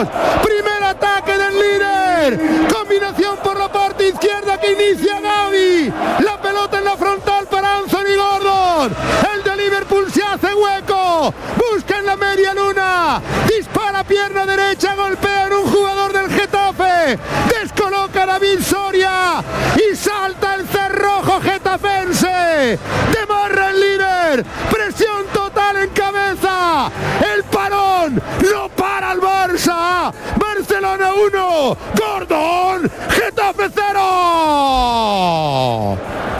Marcos. Primer ataque del líder. Combinación por la parte izquierda que inicia Gavi. La pelota en la frontal para Anthony Gordon. El de Liverpool se hace hueco. Busca en la media luna. Dispara pierna derecha. Golpea en un jugador del Getafe. Descoloca a David Soria. Y salta el cerrojo getafense. Demarra el líder. Presión total en cabeza. El parón. No para el Barça. Barcelona 1. Gordon. Getafe 0.